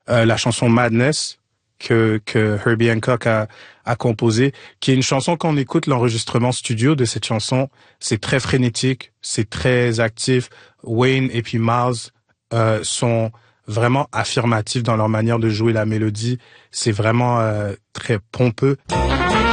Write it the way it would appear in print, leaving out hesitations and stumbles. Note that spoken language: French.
la chanson Madness que Herbie Hancock a composé, qui est une chanson quand on écoute l'enregistrement studio de cette chanson, c'est très frénétique, c'est très actif. Wayne et puis Miles sont vraiment affirmatifs dans leur manière de jouer la mélodie. C'est vraiment très pompeux.